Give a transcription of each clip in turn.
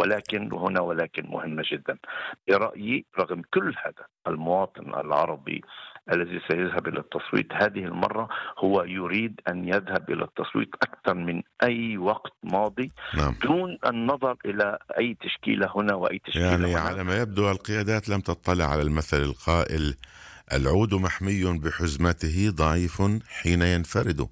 ولكن هنا ولكن مهمة جدا برأيي، رغم كل هذا المواطن العربي الذي سيذهب إلى التصويت هذه المرة هو يريد أن يذهب إلى التصويت أكثر من أي وقت ماضي، دون النظر إلى أي تشكيلة هنا وأي تشكيلة يعني هنا. على ما يبدو القيادات لم تطلع على المثل القائل: العود محمي بحزمته ضعيف حين ينفرد.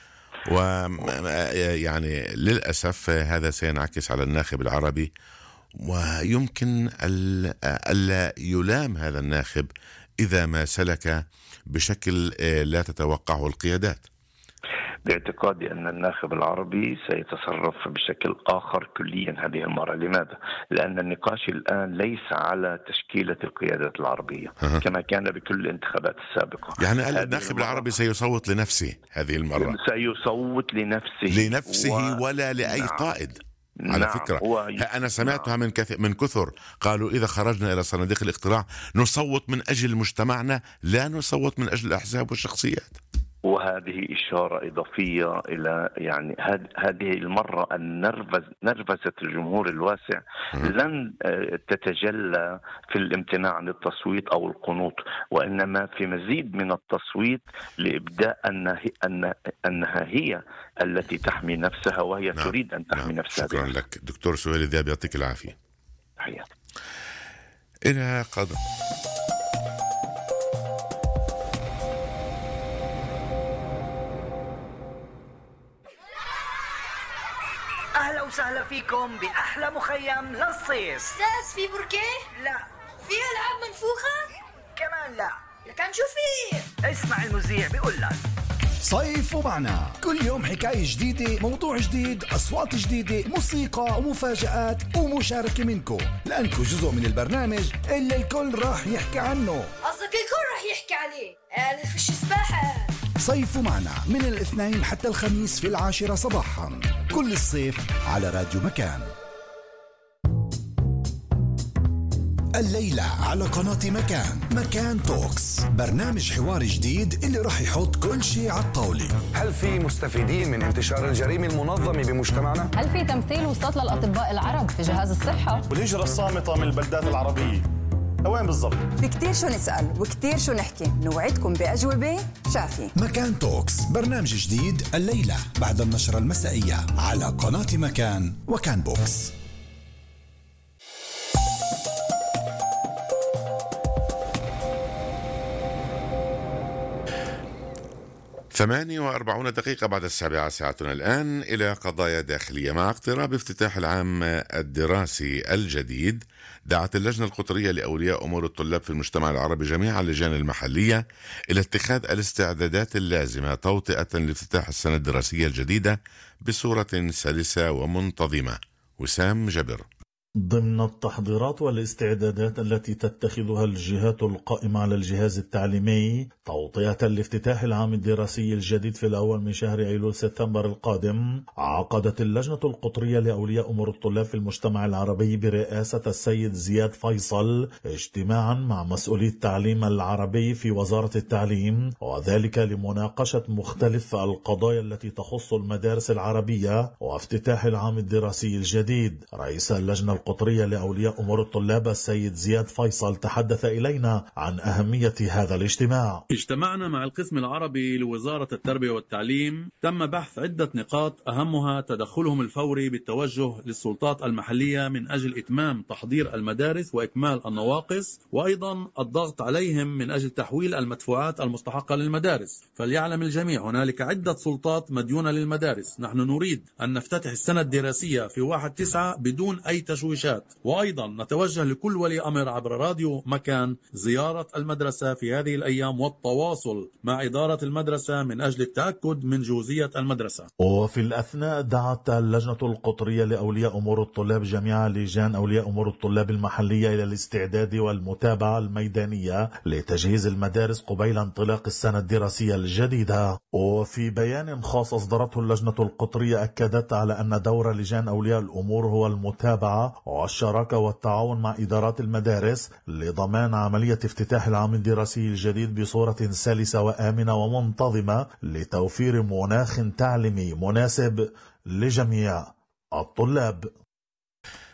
ويعني للأسف هذا سينعكس على الناخب العربي، ويمكن ألا يلام هذا الناخب إذا ما سلك بشكل لا تتوقعه القيادات. باعتقادي أن الناخب العربي سيتصرف بشكل آخر كليا هذه المرة. لماذا؟ لأن النقاش الآن ليس على تشكيلة القيادات العربية كما كان بكل الانتخابات السابقة. يعني الناخب العربي سيصوت لنفسه هذه المرة، سيصوت لنفسه ولا لأي قائد. على فكرة أنا سمعتها من كثر قالوا إذا خرجنا إلى صناديق الاقتراع نصوت من أجل مجتمعنا، لا نصوت من أجل الأحزاب والشخصيات. وهذه إشارة إضافية إلى يعني هذه المرة نرفزة الجمهور الواسع لن تتجلى في الامتناع عن التصويت أو القنوط، وإنما في مزيد من التصويت لإبداء أنها هي التي تحمي نفسها، وهي تريد أن تحمي نفسها. شكرا لك دكتور سهيل ذياب، يعطيك العافية. حياتي. إلى قدر أهلا وسهلا فيكم بأحلى مخيم للصيف. أستاذ في بركيه؟ لا. في ألعاب منفوخة؟ كمان لا. لكن شو في؟ اسمع المذيع بيقول لك صيف ومعنا، كل يوم حكاية جديدة، موضوع جديد، أصوات جديدة، موسيقى ومفاجآت ومشاركة منكم، لأنكم جزء من البرنامج اللي الكل راح يحكي عنه. قصدك الكل راح يحكي عليه؟ فيش سباحة. صيف معنا من الاثنين حتى الخميس في 10 صباحا كل الصيف على راديو مكان. الليلة على قناة مكان توكس، برنامج حواري جديد اللي راح يحط كل شيء على الطاولة. هل في مستفيدين من انتشار الجريمة المنظمة بمجتمعنا؟ هل في تمثيل وصلت للأطباء العرب في جهاز الصحة؟ والهجرة الصامتة من البلدات العربية وين بالضبط؟ في كتير شو نسأل وكتير شو نحكي، نوعدكم بأجوبة شافية. مكان توكس، برنامج جديد الليلة بعد النشرة المسائية على قناة مكان وكان بوكس. 48 دقيقة بعد 7 ساعتنا الآن إلى قضايا داخلية. مع اقتراب افتتاح العام الدراسي الجديد، دعت اللجنة القطرية لأولياء أمور الطلاب في المجتمع العربي جميع اللجان المحلية إلى اتخاذ الاستعدادات اللازمة توطئة لافتتاح السنة الدراسية الجديدة بصورة سلسة ومنتظمة. وسام جبر. ضمن التحضيرات والاستعدادات التي تتخذها الجهات القائمة على الجهاز التعليمي توطئة لافتتاح العام الدراسي الجديد في الأول من شهر أيلول سبتمبر القادم، عقدت اللجنة القطرية لأولياء أمور الطلاب في المجتمع العربي برئاسة السيد زياد فيصل اجتماعا مع مسؤولي التعليم العربي في وزارة التعليم، وذلك لمناقشة مختلف القضايا التي تخص المدارس العربية وافتتاح العام الدراسي الجديد. رئيس اللجنة القطرية لأولياء أمور الطلاب السيد زياد فيصل تحدث إلينا عن أهمية هذا الاجتماع. اجتمعنا مع القسم العربي لوزارة التربية والتعليم، تم بحث عدة نقاط أهمها تدخلهم الفوري بالتوجه للسلطات المحلية من أجل إتمام تحضير المدارس وإكمال النواقص، وأيضا الضغط عليهم من أجل تحويل المدفوعات المستحقة للمدارس. فليعلم الجميع هنالك عدة سلطات مديونة للمدارس. نحن نريد أن نفتتح السنة الدراسية في 1/9 بدون أي تشويشات، وأيضا نتوجه لكل ولي أمر عبر راديو مكان زيارة المدرسة في هذه الأيام والتواصل مع إدارة المدرسة من أجل التأكد من جوزية المدرسة. وفي الأثناء دعت اللجنة القطرية لأولياء أمور الطلاب جميع لجان أولياء أمور الطلاب المحلية إلى الاستعداد والمتابعة الميدانية لتجهيز المدارس قبيل انطلاق السنة الدراسية الجديدة. وفي بيان خاص أصدرته اللجنة القطرية أكدت على أن دور لجان أولياء الأمور هو المتابعة والشراكة والتعاون مع إدارات المدارس لضمان عملية افتتاح العام الدراسي الجديد بصورة سلسة وآمنة ومنتظمة لتوفير مناخ تعليمي مناسب لجميع الطلاب.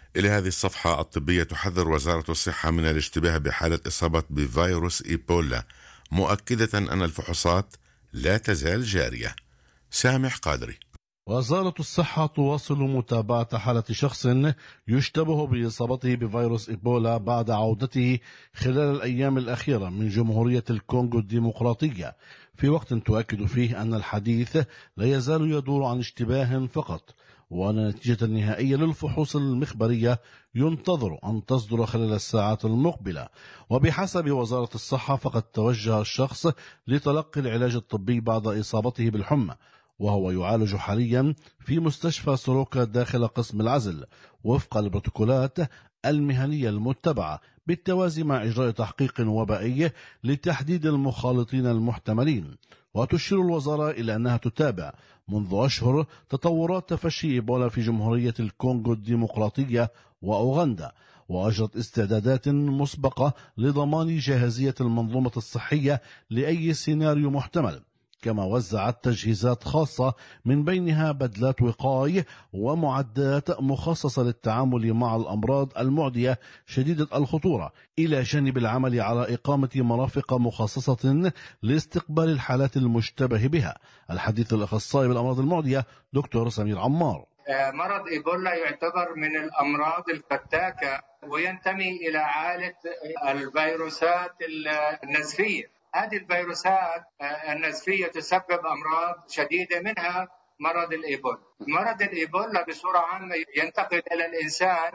إلى هذه الصفحة الطبية. تحذر وزارة الصحة من الاشتباه بحالة إصابة بفيروس إيبولا، مؤكدة أن الفحوصات لا تزال جارية. سامح قادري. وزارة الصحة تواصل متابعة حالة شخص يشتبه بإصابته بفيروس إيبولا بعد عودته خلال الأيام الأخيرة من جمهورية الكونغو الديمقراطية، في وقت تؤكد فيه أن الحديث لا يزال يدور عن اشتباه فقط، وأن النتيجة النهائية للفحوص المخبرية ينتظر أن تصدر خلال الساعات المقبلة. وبحسب وزارة الصحة فقد توجه الشخص لتلقي العلاج الطبي بعد إصابته بالحمى، وهو يعالج حاليا في مستشفى سوروكا داخل قسم العزل وفق البروتوكولات المهنية المتبعة، بالتوازي مع إجراء تحقيق وبائي لتحديد المخالطين المحتملين. وتشير الوزارة إلى أنها تتابع منذ أشهر تطورات تفشي إيبولا في جمهورية الكونغو الديمقراطية وأوغندا، وأجرت استعدادات مسبقة لضمان جاهزية المنظومة الصحية لأي سيناريو محتمل، كما وزعت تجهيزات خاصة من بينها بدلات وقاية ومعدات مخصصة للتعامل مع الأمراض المعدية شديدة الخطورة، إلى جانب العمل على إقامة مرافق مخصصة لاستقبال الحالات المشتبه بها. الحديث الأخصائي بالأمراض المعدية دكتور سمير عمار. مرض إيبولا يعتبر من الأمراض الفتاكة وينتمي إلى عائلة الفيروسات النزفية. هذه الفيروسات النزفية تسبب أمراض شديدة، منها مرض الإيبولا. مرض الإيبولا بصورة عامة ينتقل إلى الإنسان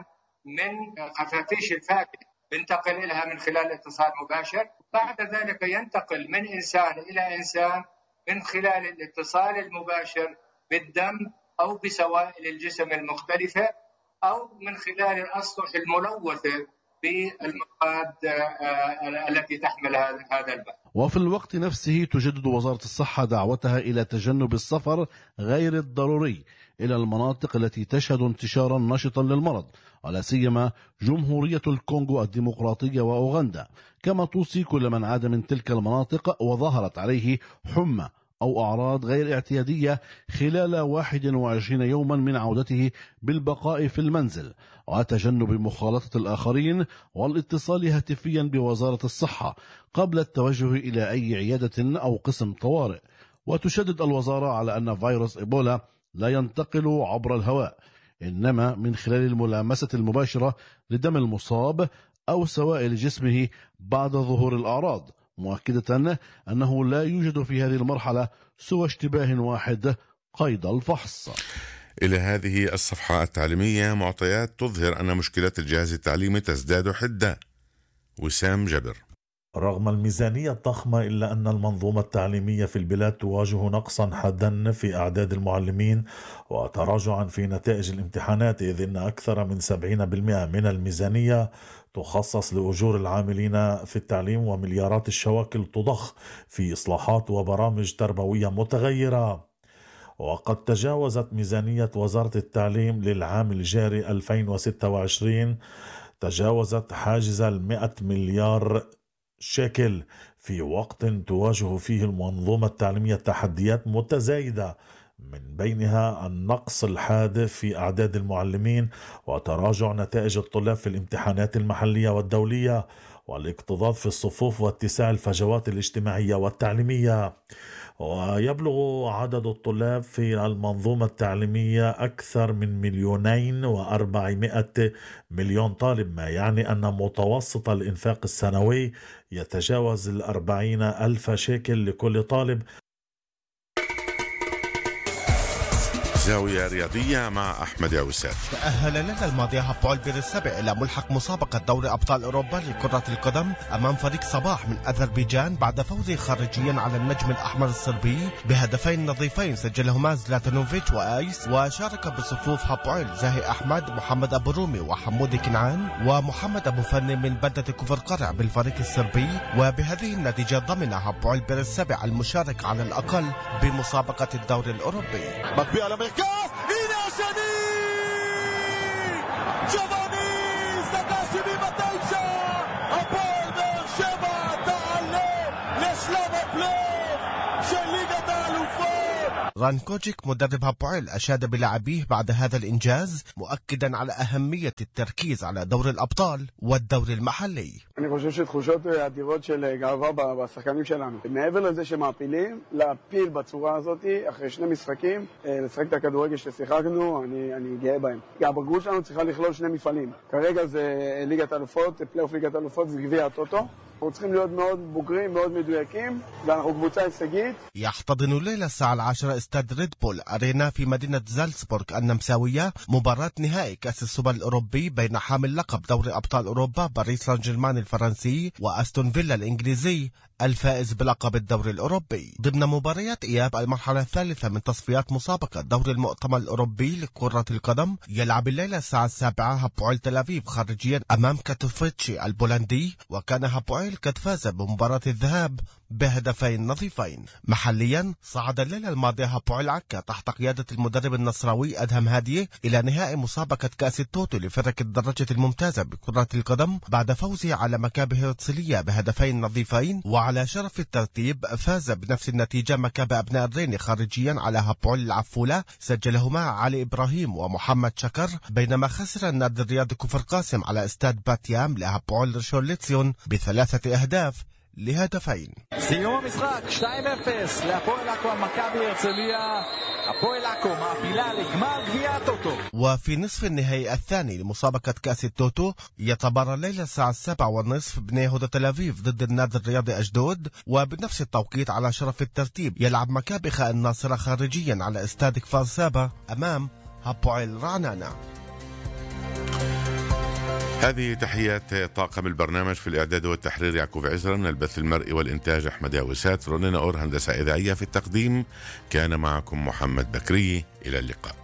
من خفافيش الفاكهة، ينتقل إليها من خلال اتصال مباشر، بعد ذلك ينتقل من إنسان إلى إنسان من خلال الاتصال المباشر بالدم أو بسوائل الجسم المختلفة أو من خلال الأسطح الملوثة بالمواد التي تحمل هذا البث. وفي الوقت نفسه تجدد وزارة الصحة دعوتها إلى تجنب السفر غير الضروري إلى المناطق التي تشهد انتشارا نشطا للمرض، ولا سيما جمهورية الكونغو الديمقراطية وأوغندا، كما توصي كل من عاد من تلك المناطق وظهرت عليه حمى أو أعراض غير اعتيادية خلال 21 يوما من عودته بالبقاء في المنزل، وتجنب مخالطة الآخرين والاتصال هاتفيا بوزارة الصحة قبل التوجه إلى أي عيادة أو قسم طوارئ. وتشدد الوزارة على أن فيروس إيبولا لا ينتقل عبر الهواء، إنما من خلال الملامسة المباشرة لدم المصاب أو سوائل جسمه بعد ظهور الأعراض، مؤكدة أنه لا يوجد في هذه المرحلة سوى اشتباه واحد قيد الفحص. إلى هذه الصفحة التعليمية. معطيات تظهر أن مشكلات الجهاز التعليمي تزداد حدة. وسام جبر. رغم الميزانية الضخمة إلا أن المنظومة التعليمية في البلاد تواجه نقصا حادا في أعداد المعلمين وتراجعا في نتائج الامتحانات، إذ أن أكثر من 70% من الميزانية تخصص لأجور العاملين في التعليم، ومليارات الشواكل تضخ في إصلاحات وبرامج تربوية متغيرة. وقد تجاوزت ميزانية وزارة التعليم للعام الجاري 2026 تجاوزت حاجز 100 مليار شيكل، في وقت تواجه فيه المنظومة التعليمية تحديات متزايدة، من بينها النقص الحاد في أعداد المعلمين وتراجع نتائج الطلاب في الامتحانات المحلية والدولية والاكتظاظ في الصفوف واتساع الفجوات الاجتماعية والتعليمية. ويبلغ عدد الطلاب في المنظومة التعليمية أكثر من 2,400,000,000 طالب، ما يعني أن متوسط الإنفاق السنوي يتجاوز 40,000 شيكل لكل طالب. زاوية رياضية مع أحمد عوسات. تأهل لنا الماضي هابول بالسبع إلى ملحق مسابقة دوري أبطال أوروبا لكرة القدم أمام فريق صباح من أذربيجان بعد فوزه خارجيا على النجم الأحمر الصربي بهدفين نظيفين سجلهما زلاتانوفيتش وآيس. وشارك بصفوف هابول زاهي أحمد، محمد أبو رومي وحمودي كنعان ومحمد أبو فني من بلدة كفر قرع بالفريق الصربي. وبهذه النتيجة ضمن هابول بالسبع المشارك على الأقل بمسابقة الدوري الأوروبي. ران كوجيك مدرب هابويل أشاد بلاعبيه بعد هذا الإنجاز، مؤكدا على أهمية التركيز على دور الأبطال والدور المحلي. אני חושב שתחושות אדירות של גאווה בשחקנים שלנו. מעבר לזה שמעפילים, להפיל בצורה הזאת אחרי 2 משחקים, לשחק את הכדורגל ששיחקנו, אני גאה בהם. הבגרות שלנו צריכה לכלול 2 מפעלים. כרגע זה ליגת אלופות, פלייאוף ליגת אלופות, זה גביע הטוטו. אנחנו צריכים להיות מאוד בוגרים, מאוד מדויקים, ואנחנו קבוצה הישגית. يحتضن الليلة الساعة 10 استاد ريد بول أرينا في مدينة زالزبورغ النمساوية مباراة نهائي كأس السوبر الأوروبي بين حامل لقب دوري أبطال أوروبا باريس سان جيرمان الفرنسي وأستون فيلا الإنجليزي الفائز بلقب الدوري الأوروبي. ضمن مباريات إياب المرحلة الثالثة من تصفيات مسابقة دوري المؤتمر الأوروبي لكرة القدم، يلعب الليلة الساعة 7 هابويل تل أبيب خارجيا أمام كاتوفيتشي البولندي، وكان هابويل قد فاز بمباراة الذهاب بهدفين نظيفين. محليا صعد الليلة الماضية هابويل عكا تحت قيادة المدرب النصراوي أدهم هادي إلى نهائي مسابقة كأس التوتو لفرق الدرجة الممتازة بكرة القدم بعد فوزه على مكابي هرتسلية بهدفين نظيفين. وعلى شرف الترتيب فاز بنفس النتيجة مكابي أبناء الرين خارجيا على هابويل العفولة، سجلهما علي إبراهيم ومحمد شكر، بينما خسر النادي الرياضي كفر قاسم على استاد باتيام لهابويل ريشوليتسيون ب3 أهداف لهدفين. סיום המשחק 2-0 להפועל עכו על מכבי הרצליה. הפועל עכו מעפילה לגמר גביע הטוטו. وفي نصف النهائي الثاني لمسابقة كأس التوتو يتبارى الليلة الساعة 7:30 بني هدى تل أبيب ضد النادي الرياضي أشدود، وبنفس التوقيت على شرف الترتيب يلعب مكابي خاء الناصرة خارجيا على استاد كفار سابا أمام هابويل رعنانة. هذه تحيات طاقم البرنامج في الإعداد والتحرير يعقوب عزرا، من البث المرئي والإنتاج أحمد ياوسات، رونينا أور هندسة إذاعية، في التقديم كان معكم محمد بكري. إلى اللقاء.